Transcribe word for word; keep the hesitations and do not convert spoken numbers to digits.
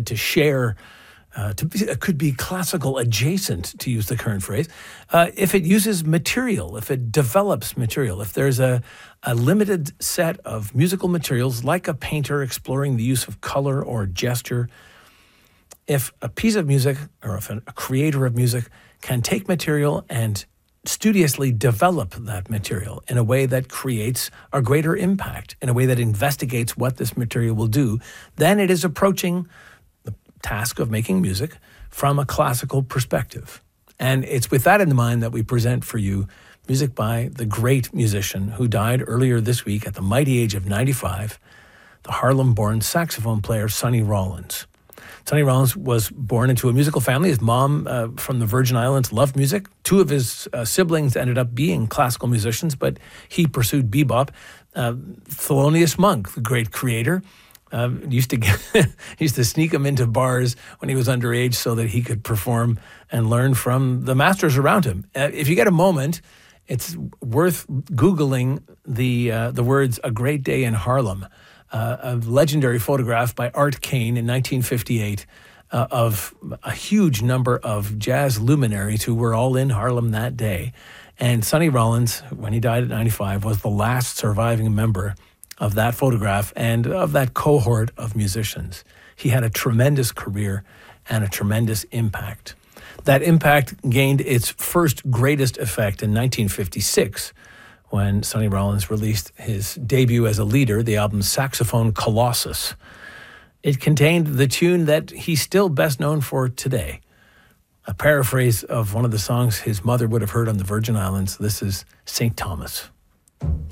to share, uh, to be, it could be classical adjacent, to use the current phrase, uh, if it uses material, if it develops material, if there's a, a limited set of musical materials, like a painter exploring the use of color or gesture. If a piece of music, or if a creator of music can take material and studiously develop that material in a way that creates a greater impact, in a way that investigates what this material will do, then it is approaching the task of making music from a classical perspective. And it's with that in mind that we present for you music by the great musician who died earlier this week at the mighty age of ninety-five, the Harlem-born saxophone player Sonny Rollins. Sonny Rollins was born into a musical family. His mom, uh, from the Virgin Islands, loved music. Two of his uh, siblings ended up being classical musicians, but he pursued bebop. Uh, Thelonious Monk, the great creator, uh, used to get, used to sneak him into bars when he was underage so that he could perform and learn from the masters around him. Uh, if you get a moment, it's worth Googling the uh, the words "A Great Day in Harlem." Uh, a legendary photograph by Art Kane in nineteen fifty-eight uh, of a huge number of jazz luminaries who were all in Harlem that day. And Sonny Rollins, when he died at ninety-five, was the last surviving member of that photograph and of that cohort of musicians. He had a tremendous career and a tremendous impact. That impact gained its first greatest effect in nineteen fifty-six, when Sonny Rollins released his debut as a leader, the album Saxophone Colossus. It contained the tune that he's still best known for today, a paraphrase of one of the songs his mother would have heard on the Virgin Islands. This is Saint Thomas.